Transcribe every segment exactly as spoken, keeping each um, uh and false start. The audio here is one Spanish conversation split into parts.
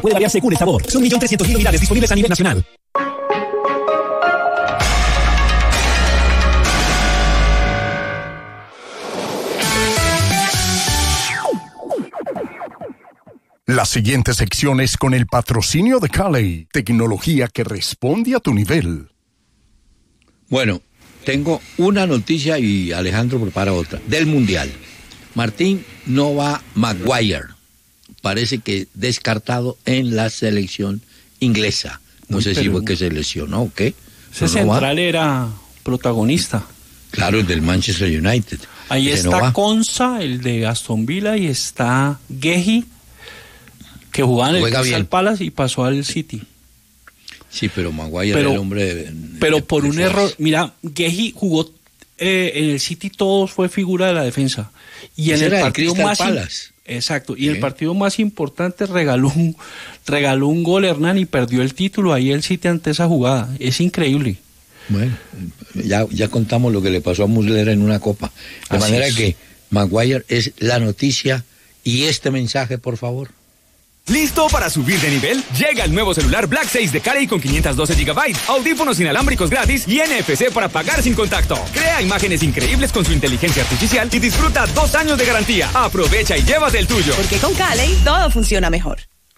Puede variar según el sabor. Son un millón trescientas mil unidades disponibles a nivel nacional. La siguiente sección es con el patrocinio de Cali, tecnología que responde a tu nivel. Bueno, tengo una noticia y Alejandro prepara otra. Del Mundial. Martín, no va Maguire. Parece que descartado en la selección inglesa. No Uy, sé si fue que se lesionó o qué. Ese central no era protagonista. Claro, el del Manchester United. Ahí ese está no Konsa, el de Aston Villa, y está Gehi, que jugaba en el Crystal Palace y pasó al City. Sí, pero Maguire pero, era el hombre de, Pero de, por de un fuerza. error, mira, Gehi jugó eh, en el City, todos fue figura de la defensa. Y en el partido más Palace. Exacto, y ¿Eh? el partido más importante regaló un, regaló un gol Hernán y perdió el título ahí el City ante esa jugada. Es increíble. Bueno, ya, ya contamos lo que le pasó a Muslera en una copa. De Así manera es. que Maguire es la noticia y este mensaje, por favor. ¿Listo para subir de nivel? Llega el nuevo celular Black seis de Cali con quinientos doce gigabytes, audífonos inalámbricos gratis y N F C para pagar sin contacto. Crea imágenes increíbles con su inteligencia artificial y disfruta dos años de garantía. Aprovecha y llévate el tuyo. Porque con Cali todo funciona mejor.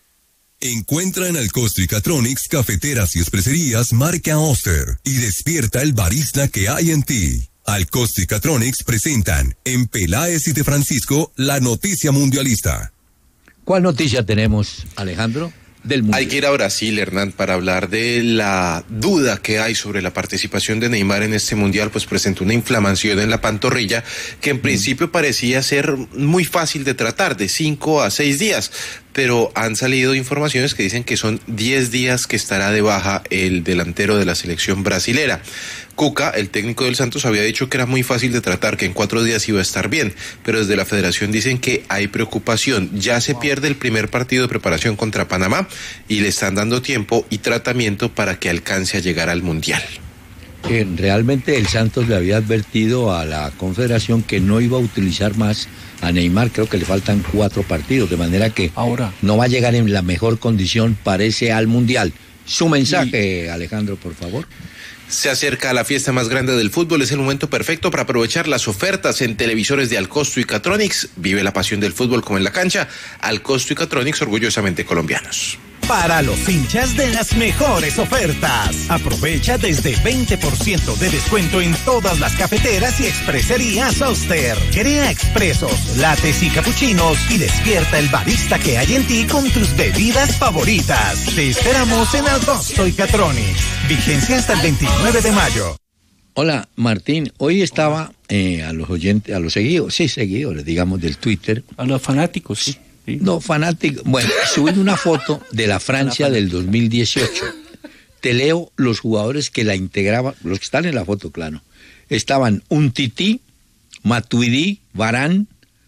Encuentra en Alcosto y Catronics cafeteras y esprecherías marca Oster y despierta el barista que hay en ti. Alcosto y Catronics presentan en Peláez y de Francisco la noticia mundialista. ¿Cuál noticia tenemos, Alejandro? Del mundial. Hay que ir a Brasil, Hernán, para hablar de la duda que hay sobre la participación de Neymar en este mundial, pues presentó una inflamación en la pantorrilla que en principio parecía ser muy fácil de tratar, de cinco a seis días, pero han salido informaciones que dicen que son diez días que estará de baja el delantero de la selección brasilera. Cuca, el técnico del Santos, había dicho que era muy fácil de tratar, que en cuatro días iba a estar bien, pero desde la federación dicen que hay preocupación. Ya se pierde el primer partido de preparación contra Panamá y le están dando tiempo y tratamiento para que alcance a llegar al Mundial. Eh, realmente el Santos le había advertido a la Confederación que no iba a utilizar más a Neymar, creo que le faltan cuatro partidos, de manera que ahora no va a llegar en la mejor condición, parece, al Mundial. Su mensaje, y... Alejandro, por favor. Se acerca a la fiesta más grande del fútbol, es el momento perfecto para aprovechar las ofertas en televisores de Alcosto y Catronics. Vive la pasión del fútbol como en la cancha. Alcosto y Catronics, orgullosamente colombianos. Para los hinchas de las mejores ofertas. Aprovecha desde veinte por ciento de descuento en todas las cafeteras y expreserías Oster. Crea expresos, lates y capuchinos y despierta el barista que hay en ti con tus bebidas favoritas. Te esperamos en Alcosto y Catronics. Vigencia hasta el veintinueve de mayo. Hola, Martín. Hoy estaba eh, a los oyentes, a los seguidores, sí, seguidores, digamos, del Twitter. A los fanáticos, sí. Sí. No, fanático. Bueno, subí una foto de la Francia del dos mil dieciocho. Te leo los jugadores que la integraban, los que están en la foto, claro. Estaban Umtiti, Matuidi, Varane,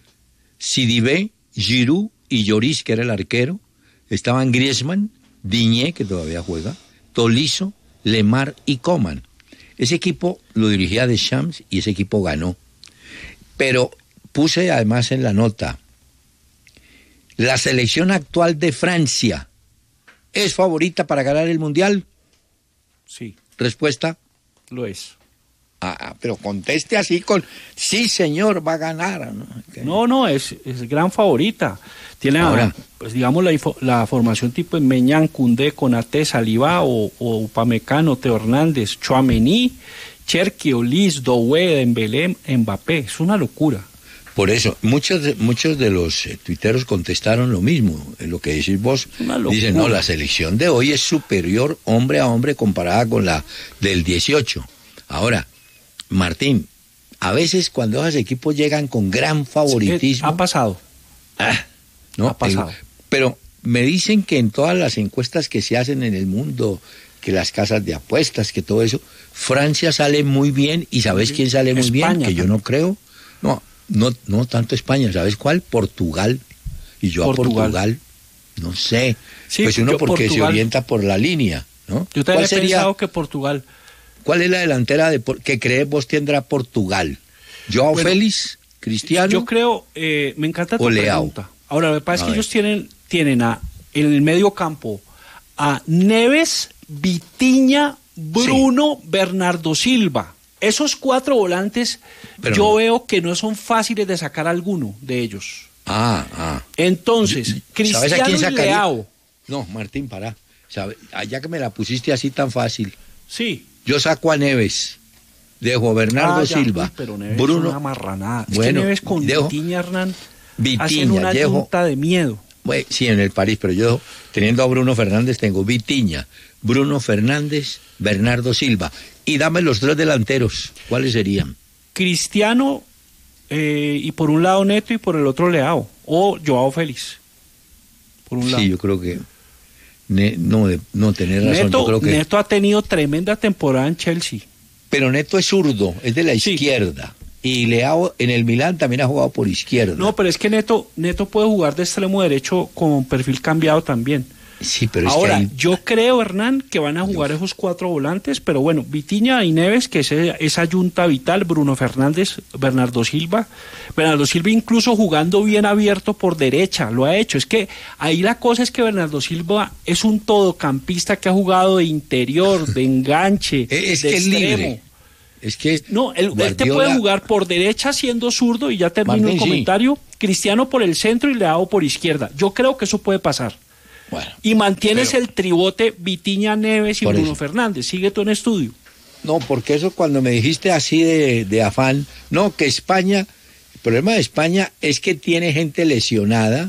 Sidibé, Giroud y Lloris, que era el arquero. Estaban Griezmann, Digne, que todavía juega, Tolisso, Lemar y Coman. Ese equipo lo dirigía Deschamps y ese equipo ganó. Pero puse además en la nota: ¿la selección actual de Francia es favorita para ganar el Mundial? Sí. ¿Respuesta? Lo es. Ah, pero conteste así con, sí señor, va a ganar. No, no, no es, es gran favorita. Tiene, ahora, pues digamos, la, la formación tipo en Meñán, Koundé, Konaté, Saliba o, o Upamecano, Teo Hernández, Tchouaméni, Cherki, Olis, Doué, Dembélé, Mbappé. Es una locura. Por eso, muchos de, muchos de los eh, tuiteros contestaron lo mismo, eh, lo que decís vos. Dicen, no, la selección de hoy es superior hombre a hombre comparada con la del dieciocho. Ahora, Martín, a veces cuando esos equipos llegan con gran favoritismo... Sí, ha pasado. Ah, no, ha pasado. Eh, pero me dicen que en todas las encuestas que se hacen en el mundo, que las casas de apuestas, que todo eso, Francia sale muy bien, y ¿sabes quién sale muy España, bien? Que yo no creo. No, no, no tanto España, ¿sabes cuál? Portugal. Y yo Portugal. a Portugal, no sé. Sí, pues uno porque Portugal, se orienta por la línea, ¿no? Yo también he sería, pensado que Portugal... ¿Cuál es la delantera de que crees vos tendrá Portugal? ¿Joao bueno, Félix? ¿Cristiano? Yo creo, eh, me encanta tu pregunta. Ahora, lo que pasa es que ellos tienen, tienen a en el medio campo a Neves, Vitinha, Bruno, sí. Bernardo Silva. Esos cuatro volantes, pero yo no. veo que no son fáciles de sacar alguno de ellos. Ah, ah. Entonces, Cristiano y Leao. No, Martín, pará. ¿Sabe? Ya que me la pusiste así tan fácil. Sí. Yo saco a Neves, dejo a Bernardo ah, Silva, uy, pero Neves Bruno. Es una marranada. Bueno, es que Neves con dejo, Vitinha, Hernán, Vitinha, hacen una dejo, junta de miedo. Bueno, sí, en el París, pero yo, teniendo a Bruno Fernández, tengo Vitinha, Bruno Fernández, Bernardo Silva. Y dame los tres delanteros. ¿Cuáles serían? Cristiano, eh, y por un lado Neto y por el otro Leao. O Joao Félix. Por un sí, lado. yo creo que... Ne, no, de, no, tenés razón. Neto, yo creo que... Neto ha tenido tremenda temporada en Chelsea. Pero Neto es zurdo, es de la sí. izquierda. Y Leao en el Milán también ha jugado por izquierda. No, pero es que Neto, Neto puede jugar de extremo derecho con perfil cambiado también. Sí, pero es Ahora, que hay... yo creo, Hernán, que van a jugar esos cuatro volantes, pero bueno, Vitinha y Neves, que es esa yunta vital, Bruno Fernández, Bernardo Silva, Bernardo Silva incluso jugando bien abierto por derecha, lo ha hecho. Es que ahí la cosa es que Bernardo Silva es un todocampista que ha jugado de interior, de enganche, es de que extremo. Es libre. Es que no, él, Guardiola... él te puede jugar por derecha siendo zurdo, y ya termino Martín, el comentario, sí. Cristiano por el centro y Leao por izquierda. Yo creo que eso puede pasar. Bueno, y mantienes pero, el tribote Vitinha, Neves y Bruno eso. Fernández. Sigue tú en estudio. No, porque eso cuando me dijiste así de, de afán, no, que España, el problema de España es que tiene gente lesionada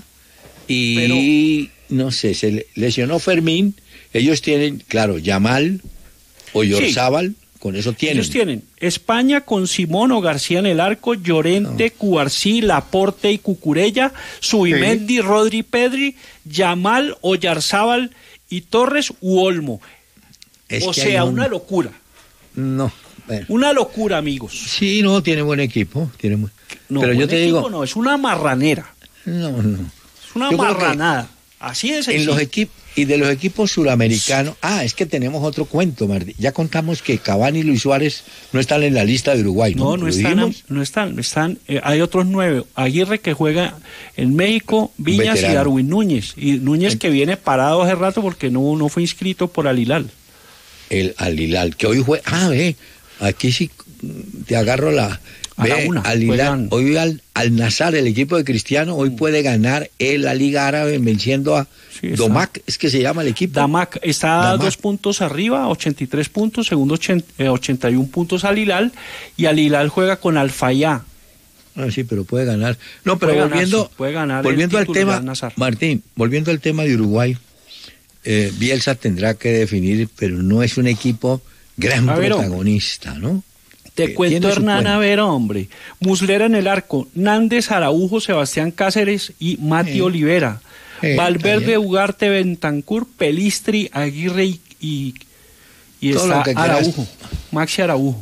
y pero, no sé, se lesionó Fermín, ellos tienen, claro, Yamal o Yorzábal, sí. Con eso tienen. Ellos tienen España con Simón o García en el arco, Llorente, no. Cubarsí, Laporte y Cucurella, Subimendi, sí. Rodri, Pedri, Yamal, Oyarzábal y Torres u Olmo. Es o sea, un... una locura. No. Bueno. Una locura, amigos. Sí, no, tiene buen equipo. Tiene muy... no, pero yo te equipo digo... no, es una marranera. No, no. Es una yo marranada. Así es. En los equipos y de los equipos suramericanos, ah, es que tenemos otro cuento, Martín. Ya contamos que Cavani y Luis Suárez no están en la lista de Uruguay, ¿no? No, no están, no están, están eh, hay otros nueve. Aguirre que juega en México, Viñas y Darwin Núñez. Y Núñez en... que viene parado hace rato porque no, no fue inscrito por Al Hilal. El Al Hilal, que hoy juega, ah, ve, aquí sí te agarro la... Ve, a la una, Al Hilal, hoy al, al Nazar, el equipo de Cristiano, hoy mm. puede ganar en la Liga Árabe venciendo a sí, Domac, es que se llama el equipo. Damac está Damac. dos puntos arriba, ochenta y tres puntos, segundo ochenta, eh, ochenta y uno puntos Al Hilal, y Al Hilal juega con Al Fayá. Ah, sí, pero puede ganar. No, pero puede volviendo, ganar, sí, puede ganar volviendo al tema, Martín, volviendo al tema de Uruguay, eh, Bielsa tendrá que definir, pero no es un equipo gran a protagonista, ver, ¿no? Te cuento, Hernán, a ver, hombre. Muslera en el arco, Nández, Araujo, Sebastián Cáceres y Mati eh, Olivera. Eh, Valverde, Ugarte, Bentancur, Pelistri, Aguirre y, y, y está Araujo. Maxi Araujo.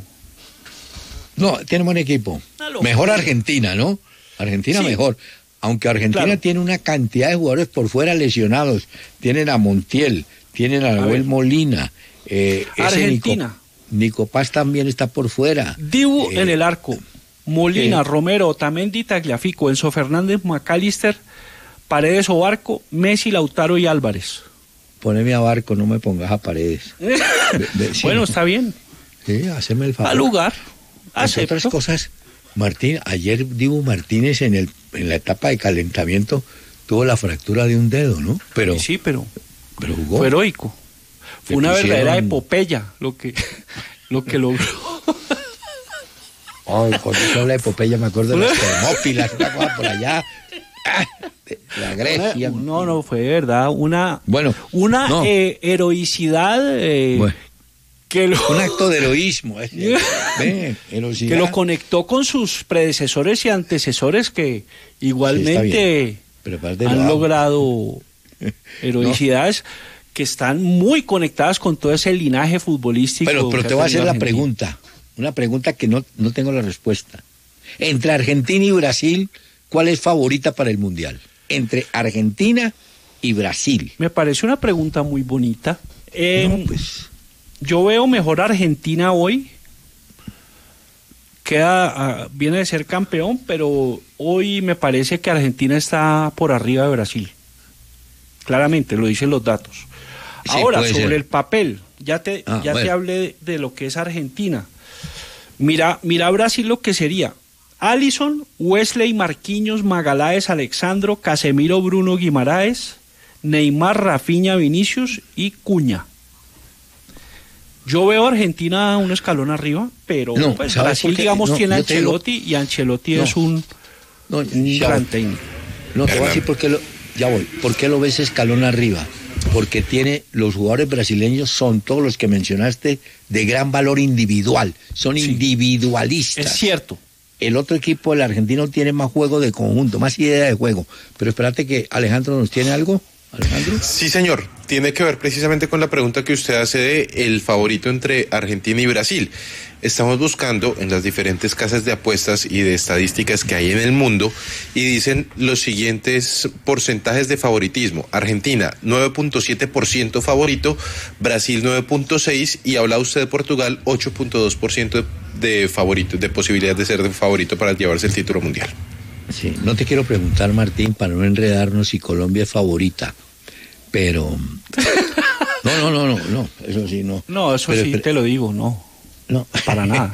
No, tiene buen equipo. Mejor Argentina, ¿no? Argentina sí. Mejor. Aunque Argentina claro. tiene una cantidad de jugadores por fuera lesionados. Tienen a Montiel, tienen a Nahuel Molina. Eh, Argentina. Nico, Nico Paz también está por fuera. Dibu eh, en el arco. Molina, eh, Romero, Otamendi, Tagliafico, Enzo Fernández, McAllister, Paredes o Barco, Messi, Lautaro y Álvarez. Poneme a Barco, no me pongas a Paredes. de, de, sí. Bueno, está bien. Sí, haceme el favor. Al lugar. Entre otras cosas, Martín, ayer Dibu Martínez en el en la etapa de calentamiento tuvo la fractura de un dedo, ¿no? Pero sí, pero, pero jugó. Fue heroico. Fue una pusieron... verdadera epopeya lo que, lo que logró. Ay, cuando se habla de epopeya me acuerdo de las Termópilas, una cosa por allá. La Grecia. No, no, fue de verdad una, bueno, una no. eh, heroicidad eh, bueno, que lo, un acto de heroísmo. Eh. Ven, que lo conectó con sus predecesores y antecesores que igualmente sí, han logrado heroicidades. No. Que están muy conectadas con todo ese linaje futbolístico. Pero, pero te voy a hacer la pregunta, una pregunta que no, no tengo la respuesta. Entre Argentina y Brasil, ¿cuál es favorita para el Mundial? Entre Argentina y Brasil. Me parece una pregunta muy bonita. Eh, no, pues... Yo veo mejor Argentina hoy. Queda, uh, viene de ser campeón, pero hoy me parece que Argentina está por arriba de Brasil. claramente, lo dicen los datos. Sí, Ahora, sobre ser. el papel, ya te, Ah, ya bueno. te hablé de, de lo que es Argentina. Mira, mira Brasil lo que sería. Alisson, Wesley, Marquinhos, Magaláes, Alexandro, Casemiro, Bruno Guimaraes, Neymar, Rafinha, Vinicius y Cuña. Yo veo a Argentina un escalón arriba, pero No, pues, ¿sabes Brasil, por qué? digamos, No, tiene a yo te digo- Ancelotti y Ancelotti No. es un, No, un ya gran voy. técnico. No, te voy a decir por qué lo, ya voy, ¿por qué lo ves escalón arriba? Porque tiene, los jugadores brasileños son todos los que mencionaste de gran valor individual, son Sí. individualistas. Es cierto. El otro equipo, el argentino, tiene más juego de conjunto, más idea de juego. Pero espérate que Alejandro nos tiene algo. Alejandro. Sí, señor. Tiene que ver precisamente con la pregunta que usted hace de el favorito entre Argentina y Brasil. Estamos buscando en las diferentes casas de apuestas y de estadísticas que hay en el mundo y dicen los siguientes porcentajes de favoritismo. Argentina, nueve punto siete por ciento favorito, Brasil nueve punto seis por ciento y habla usted de Portugal, ocho punto dos por ciento de, de favorito, de posibilidad de ser de favorito para llevarse el título mundial. Sí, no te quiero preguntar, Martín, para no enredarnos si Colombia es favorita, pero... No, no, no, no, no, eso sí, no. No, eso Pero, sí pero- te lo digo, no, No, para nada.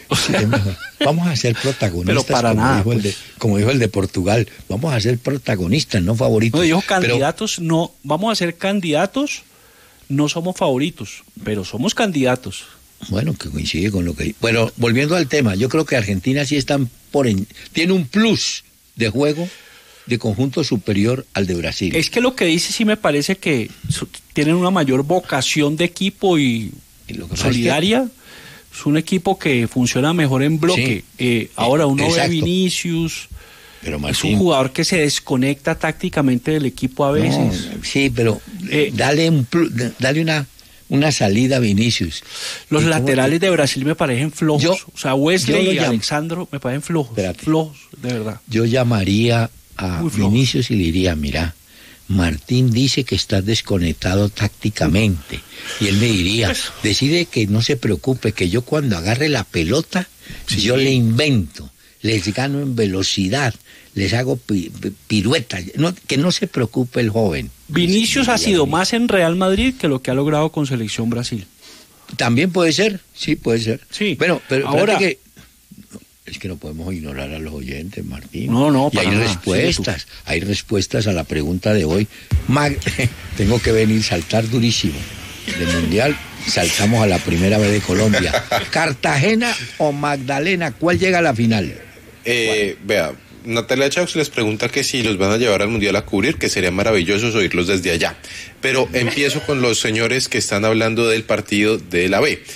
es mejor. Vamos a ser protagonistas, Pero para como, nada, dijo el de, como dijo el de Portugal. Vamos a ser protagonistas, no favoritos. No dijo Pero- candidatos, no, vamos a ser candidatos, no somos favoritos, pero somos candidatos. Bueno, que coincide con lo que... Bueno, volviendo al tema, yo creo que Argentina sí está por en... tiene un plus de juego de conjunto superior al de Brasil. Es que lo que dice sí me parece que su- tienen una mayor vocación de equipo y, Y lo que pasa es solidaria. Es un equipo que funciona mejor en bloque. Sí. Eh, ahora uno ve a Exacto. Vinicius, Pero es Martín, un jugador que se desconecta tácticamente del equipo a veces. no, sí, pero Eh, dale un plus- dale una, una salida a Vinicius. Los ¿Y cómo laterales de Brasil me parecen flojos. Yo- o sea, Wesley yo lo y llamo- Alexandro me parecen flojos. Espérate. Flojos, de verdad. Yo llamaría a Muy flojos. Vinicius y le diría, mira, Martín dice que estás desconectado tácticamente. Y él me diría, Eso. decide que no se preocupe, que yo cuando agarre la pelota, Sí. yo le invento, les gano en velocidad, les hago pi- pi- piruetas, no, que no se preocupe el joven. Vinicius Sí, ha sido sí. más en Real Madrid que lo que ha logrado con Selección Brasil. También puede ser, sí, puede ser. Sí. Bueno, pero Ahora- ahora que es que no podemos ignorar a los oyentes, Martín. No, no, y hay para nada. respuestas, hay respuestas a la pregunta de hoy. Mag- Tengo que venir saltar durísimo. De mundial saltamos a la primera vez de Colombia. Cartagena o Magdalena, ¿cuál llega a la final? Eh, vea, Natalia Chaux les pregunta que si los van a llevar al Mundial a cubrir, que sería maravilloso oírlos desde allá. Pero empiezo con los señores que están hablando del partido de la B.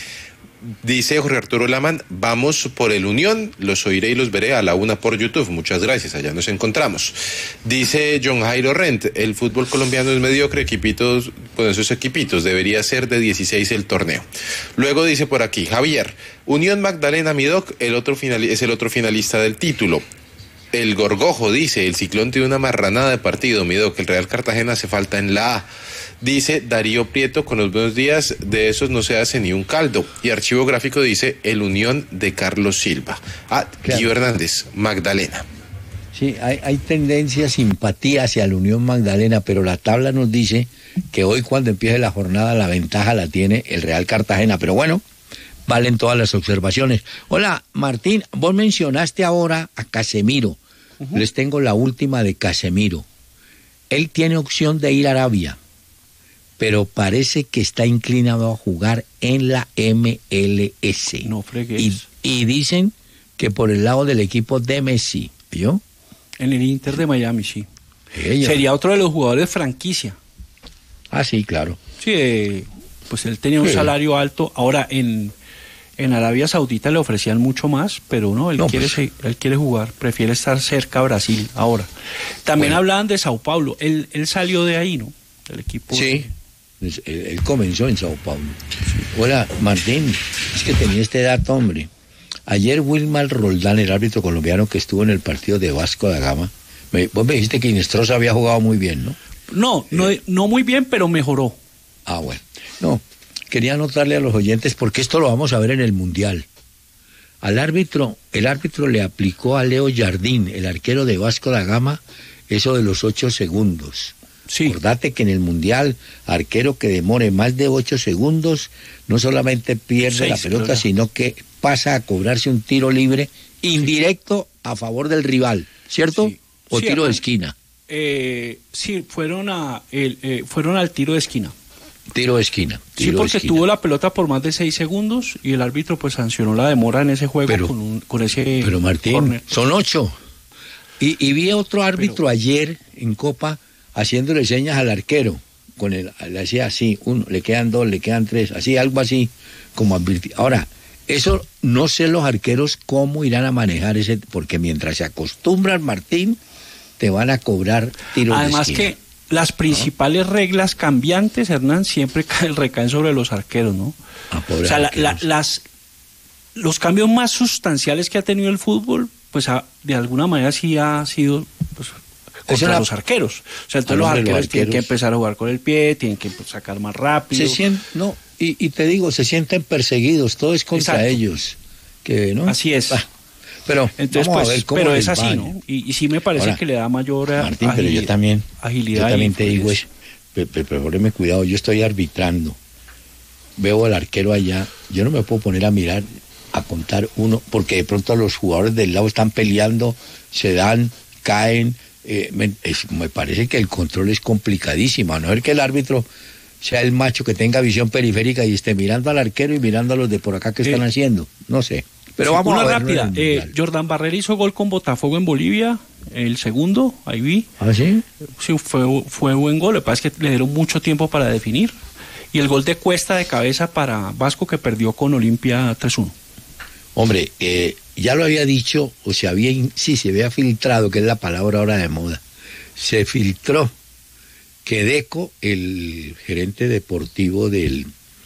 Dice Jorge Arturo Laman, vamos por el Unión, los oiré y los veré a la una por YouTube. Muchas gracias, allá nos encontramos. Dice John Jairo Rent, el fútbol colombiano es mediocre, equipitos, con esos equipitos, debería ser de dieciséis el torneo. Luego dice por aquí, Javier, Unión Magdalena Midoc, el otro finali- es el otro finalista del título. El Gorgojo dice, el Ciclón tiene una marranada de partido, Midoc, el Real Cartagena hace falta en la A. Dice Darío Prieto, con los buenos días, de esos no se hace ni un caldo. Y Archivo Gráfico dice, el Unión de Carlos Silva. Ah, Claro. Guido Hernández, Magdalena. Sí, hay, hay tendencia, simpatía hacia la Unión Magdalena, pero la tabla nos dice que hoy cuando empiece la jornada la ventaja la tiene el Real Cartagena. Pero bueno, valen todas las observaciones. Hola, Martín, vos mencionaste ahora a Casemiro. Uh-huh. Les tengo la última de Casemiro. Él tiene opción de ir a Arabia, pero parece que está inclinado a jugar en la M L S. No fregues. Y, y dicen que por el lado del equipo de Messi, ¿yo? En el Inter de Miami, sí. Ella. Sería otro de los jugadores franquicia. Ah, sí, claro. Sí, eh, pues él tenía un Sí. salario alto. Ahora, en, en Arabia Saudita le ofrecían mucho más, pero no, él, No, quiere, pues. se- él quiere jugar, prefiere estar cerca a Brasil ahora. También Bueno. hablaban de Sao Paulo. Él, él salió de ahí, ¿no? Del equipo. Sí. Él, él comenzó en Sao Paulo. Hola, Martín, es que tenía este dato, hombre. Ayer Wilmar Roldán, el árbitro colombiano que estuvo en el partido de Vasco da Gama, me, vos me dijiste que Inestrosa había jugado muy bien, ¿no? No, no, no muy bien, pero mejoró. Ah, bueno. No, quería anotarle a los oyentes porque esto lo vamos a ver en el Mundial. Al árbitro, el árbitro le aplicó a Leo Jardín, el arquero de Vasco da Gama, eso de los ocho segundos. Sí. Acordate que en el Mundial, arquero que demore más de ocho segundos, no solamente pierde Seis, la pelota, claro. sino que pasa a cobrarse un tiro libre indirecto a favor del rival, ¿cierto? Sí. ¿O sí, tiro de esquina? Eh, sí, fueron, a, el, eh, fueron al tiro de esquina. Tiro de esquina. Tiro sí, porque de esquina. tuvo la pelota por más de seis segundos y el árbitro pues sancionó la demora en ese juego pero, con, un, con ese Pero Martín, corner. Son ocho. Y, y vi a otro árbitro pero, ayer en Copa haciéndole señas al arquero, con el, le hacía así, uno, le quedan dos, le quedan tres, así, algo así, como advirtió. Ahora, eso no sé los arqueros cómo irán a manejar ese, porque mientras se acostumbran, Martín, te van a cobrar tiros Además de esquina. que las principales ¿no? reglas cambiantes, Hernán, siempre recaen sobre los arqueros, ¿no? Ah, o sea, la, la, las, los cambios más sustanciales que ha tenido el fútbol, pues ha, de alguna manera sí ha sido... Pues, contra la, los arqueros. O sea, entonces los arqueros, los arqueros tienen que empezar a jugar con el pie, tienen que pues, sacar más rápido. Se sienten, no, y, y te digo, se sienten perseguidos, todo es contra Exacto. ellos. Que, ¿no? Así es. Ah, pero entonces, vamos pues, a ver cómo pero es así, baño. ¿no? Y, y sí me parece Ahora, que le da mayor Martín, agilidad, pero yo también, agilidad. Yo también te digo eso. Pero, pero, pero poneme cuidado, yo estoy arbitrando. Veo al arquero allá, yo no me puedo poner a mirar, a contar uno, porque de pronto los jugadores del lado están peleando, se dan, caen. Eh, me, es, me parece que el control es complicadísimo, a no ser que el árbitro sea el macho que tenga visión periférica y esté mirando al arquero y mirando a los de por acá que eh, están haciendo, no sé. Pero sí, vamos una a ver. rápida, eh, Jordan Barrera hizo gol con Botafogo en Bolivia, el segundo, ahí vi. ¿Ah, sí? Sí, fue, fue buen gol, lo que pasa es que le dieron mucho tiempo para definir. Y el gol de Cuesta de cabeza para Vasco que perdió con Olimpia tres uno. Hombre, eh, ya lo había dicho, o se había, sí, se había filtrado, que es la palabra ahora de moda, se filtró que Deco, el gerente deportivo del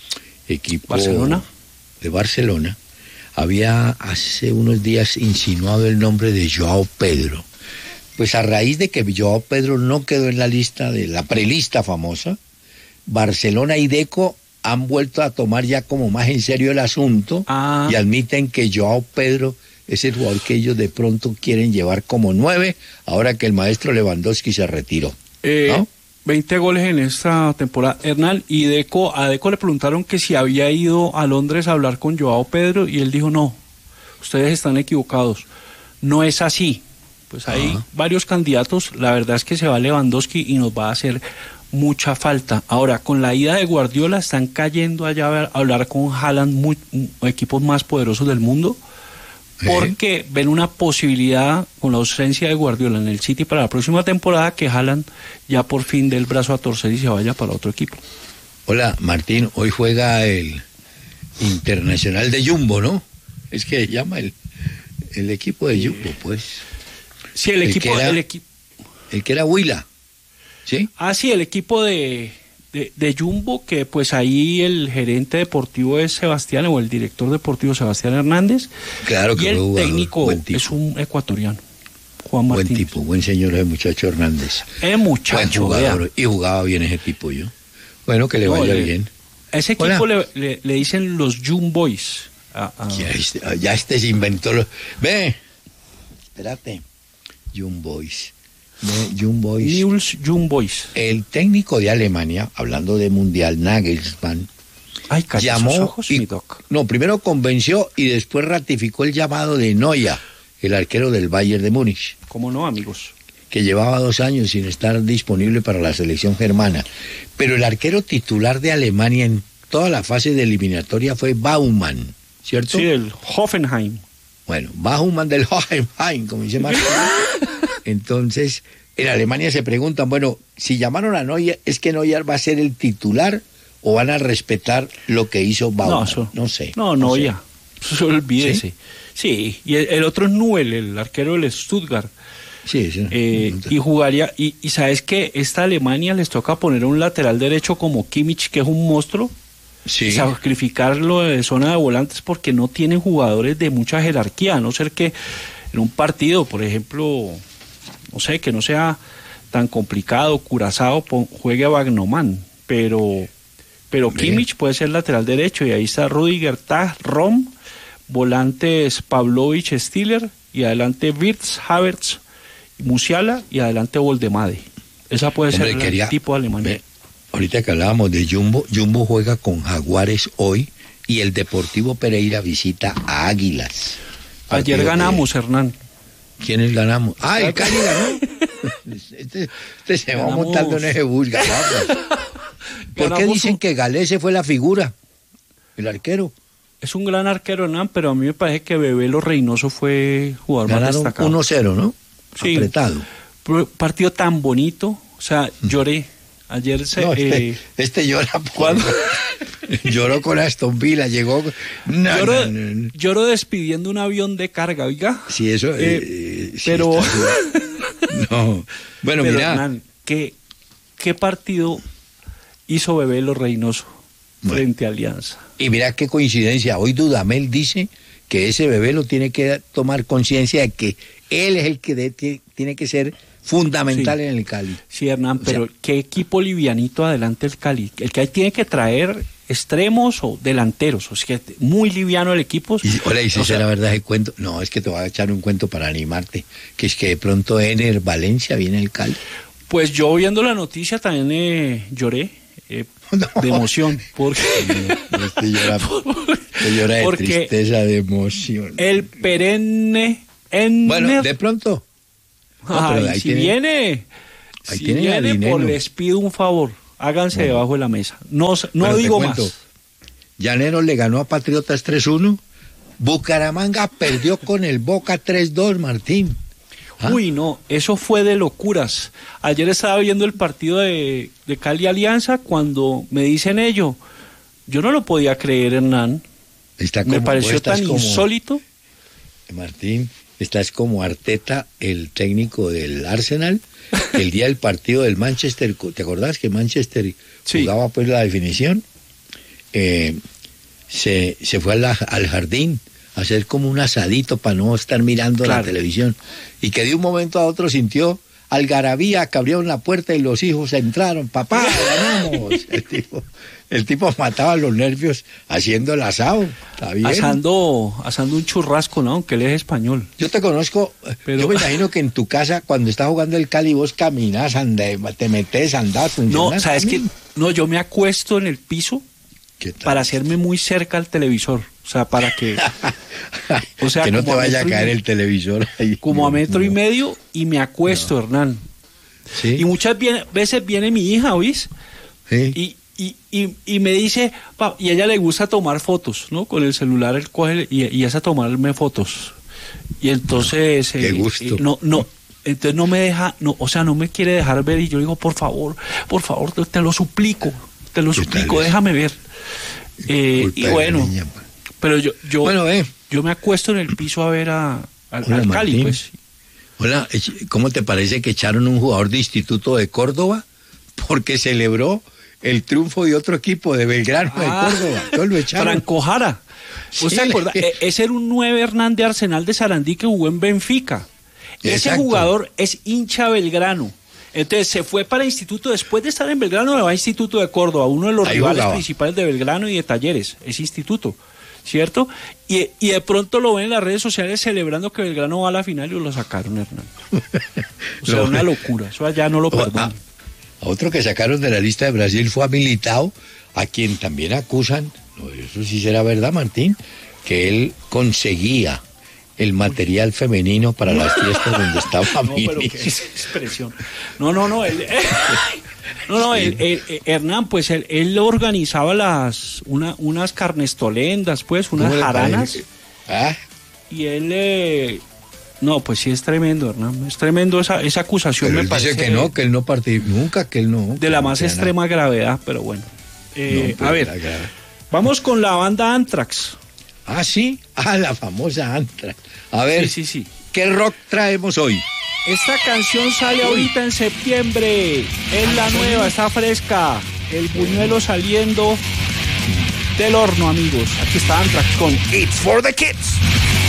equipo Barcelona, de Barcelona, había hace unos días insinuado el nombre de Joao Pedro. Pues a raíz de que Joao Pedro no quedó en la lista de la prelista famosa, Barcelona y Deco han vuelto a tomar ya como más en serio el asunto ah. y admiten que Joao Pedro es el jugador que ellos de pronto quieren llevar como nueve, ahora que el maestro Lewandowski se retiró. Eh, ¿no? veinte goles en esta temporada, Hernán, y Deco, a Deco le preguntaron que si había ido a Londres a hablar con Joao Pedro y él dijo no, ustedes están equivocados, no es así. Pues hay Ajá. varios candidatos, la verdad es que se va Lewandowski y nos va a hacer mucha falta. Ahora, con la ida de Guardiola están cayendo allá a hablar con Haaland, muy, equipos más poderosos del mundo, porque ¿Eh? ven una posibilidad con la ausencia de Guardiola en el City para la próxima temporada que Haaland ya por fin dé el brazo a torcer y se vaya para otro equipo. Hola, Martín, hoy juega el Internacional de Jumbo, ¿no? Es que llama el, el equipo de Jumbo, pues. Sí, el, el equipo... Que era, el, equi... el que era Huila. ¿Sí? Ah, sí, el equipo de, de, de Jumbo, que pues ahí el gerente deportivo es Sebastián, o el director deportivo Sebastián Hernández. Claro que y el jugador, técnico es un ecuatoriano, Juan Martínez. Buen tipo, buen señor ese muchacho Hernández. Es muchacho, buen jugador, vea. Y jugaba bien ese tipo, yo. Bueno, que le vaya no, le, bien. A ese equipo le, le, le dicen los Jumboys. Ah, ah. Ya, este, ya este se inventó. Lo... Ve, espérate. Jumboys. Jumboys. Nils Jumboys. El técnico de Alemania, hablando de Mundial, Nagelsmann, Ay, llamó ojos, y, no, primero convenció y después ratificó el llamado de Neuer, el arquero del Bayern de Múnich. ¿Cómo no, amigos? Que llevaba dos años sin estar disponible para la selección germana. Pero el arquero titular de Alemania en toda la fase de eliminatoria fue Baumann, ¿cierto? Sí, el Hoffenheim. Bueno, Baumann del Hoffenheim, como dice Marco. Entonces, en Alemania se preguntan, bueno, si llamaron a Neuer, ¿es que Neuer va a ser el titular o van a respetar lo que hizo Baumann? No, eso, no sé. No, no Neuer, sé. olvídese. ¿Sí? sí, y el, el otro es Nübel, el arquero del Stuttgart. Sí, sí. Eh, y jugaría, y, y sabes que esta Alemania les toca poner un lateral derecho como Kimmich, que es un monstruo, sí. sacrificarlo de zona de volantes porque no tienen jugadores de mucha jerarquía, a no ser que en un partido, por ejemplo, no sé, que no sea tan complicado, Curazao juegue a Wagnoman, pero, pero Kimmich puede ser lateral derecho, y ahí está Rüdiger, Tah, Rom, volantes Pavlovic, Stiller, y adelante Wirtz, Havertz, Musiala, y adelante Voldemade. Esa puede Hombre, ser quería, el tipo de Alemania. Ve, ahorita que hablábamos de Jumbo, Jumbo juega con Jaguares hoy y el Deportivo Pereira visita a Águilas. Ayer ganamos, de... Hernán. ¿Quiénes ganamos? Ah, el Cali ganó. Este, este se ganamos. Va montando en ese bus, ganamos. ¿Por qué dicen un... que Galese fue la figura? El arquero. Es un gran arquero, Hernán, pero a mí me parece que Bebelo Reynoso fue jugador Ganaron más destacado. uno cero, ¿no? Sí. Apretado. Partido tan bonito, o sea, lloré. Ayer se... No, este, eh, este llora cuando lloró con Aston Villa, llegó... No, lloro, no, no. lloro despidiendo un avión de carga, oiga. Sí, eso... Eh, eh, sí, pero... no, bueno, pero, mira... Hernán, ¿qué, ¿qué partido hizo Bebelo Reynoso bueno, frente a Alianza? Y mira qué coincidencia, hoy Dudamel dice que ese Bebelo tiene que tomar conciencia de que él es el que de, tiene, tiene que ser... fundamental sí. en el Cali. Sí, Hernán, pero o sea, ¿qué equipo livianito adelante el Cali? El Cali tiene que traer extremos o delanteros, o sea, muy liviano el equipo. Y, hola, y si o sea, sea, la verdad el cuento, no, es que te voy a echar un cuento para animarte, que es que de pronto Ener Valencia viene el Cali. Pues yo viendo la noticia también eh, lloré eh, no. de emoción, porque... No, no te llora, te llora de tristeza, de emoción. El perenne Ener... Bueno, de pronto... No, Ay, ahí si tiene, viene, ahí si viene, pues les pido un favor, háganse bueno. debajo de la mesa. No, no digo más. Llaneros le ganó a Patriotas tres uno, Bucaramanga perdió con el Boca tres dos, Martín. ¿Ah? Uy, no, eso fue de locuras. Ayer estaba viendo el partido de, de Cali Alianza cuando me dicen ello. Yo no lo podía creer, Hernán. Está como, me pareció tan como, insólito. Martín... Estás como Arteta, el técnico del Arsenal, el día del partido del Manchester, ¿te acordás que Manchester sí. jugaba pues la definición? Eh, se, se fue al, al jardín a hacer como un asadito para no estar mirando claro. la televisión, y que de un momento a otro sintió algarabía, que abrieron la puerta y los hijos entraron, papá, ganamos. El tipo, el tipo mataba los nervios haciendo el asado, ¿está bien? Asando, asando un churrasco, ¿no? Aunque él es español. Yo te conozco, pero... yo me imagino que en tu casa, cuando estás jugando el Cali, vos caminas, andás, te metes, andás, no, ¿sabes qué? No, yo me acuesto en el piso para hacerme muy cerca al televisor, o sea, para que... O sea, que no te vaya a caer el televisor ahí. Como no, a metro no. y medio, y me acuesto, no. Hernán. ¿Sí? Y muchas viene, veces viene mi hija, ¿oís? Sí. Y, y, y, y me dice, pa, y a ella le gusta tomar fotos, ¿no? Con el celular él coge y, y hace a tomarme fotos. Y entonces... Qué eh, gusto. Eh, no, no, entonces no me deja, no, o sea, no me quiere dejar ver, y yo digo, por favor, por favor, te, te lo suplico, te lo suplico, déjame ver. Eh, y bueno, niña, pero yo, yo, bueno, eh. yo me acuesto en el piso a ver a, a, Hola, al Cali, pues. Hola, ¿cómo te parece que echaron un jugador de Instituto de Córdoba? Porque celebró el triunfo de otro equipo de Belgrano ah, de Córdoba. Entonces lo echaron. Franco Jara. ¿Usted sí, se acuerda? Le... Ese era un nueve Hernán de Arsenal de Sarandí que jugó en Benfica. Ese Exacto. jugador es hincha Belgrano. Entonces se fue para Instituto, después de estar en Belgrano, va a Instituto de Córdoba, uno de los Ahí rivales jugaba. principales de Belgrano y de Talleres, ese Instituto, ¿cierto? Y, y de pronto lo ven en las redes sociales celebrando que Belgrano va a la final y lo sacaron, Hernán. O sea, no, una locura, eso allá no lo perdonan. A otro que sacaron de la lista de Brasil fue a Militao, a quien también acusan, no, eso sí será verdad, Martín, que él conseguía el material femenino para las fiestas donde estaba no, Mini. Pero qué expresión. No, no, no, él, eh, no, no, él, él, él, Hernán, pues él, él organizaba las, una, unas carnestolendas, pues, unas jaranas. ¿Ah? Y él, eh, no, pues sí es tremendo, Hernán, es tremendo esa, esa acusación, pero me él parece. Dice que no, que él no participó, nunca, que él no. De la más extrema nada. gravedad, pero bueno. Eh, no, a ver, vamos con la banda Anthrax. Ah, sí, ah, la famosa Anthrax. A ver, sí, sí, sí. ¿qué rock traemos hoy? Esta canción sale Uy. ahorita en septiembre. Es la nueva, está fresca. El buñuelo saliendo del horno, amigos. Aquí está Anthrax con It's for the Kids.